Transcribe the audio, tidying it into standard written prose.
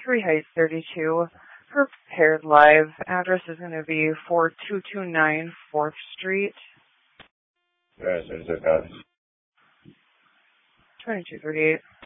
3 Heights 32. Prepared Live. Address is going to be 4229 4th Street. Yes, there's a 2238.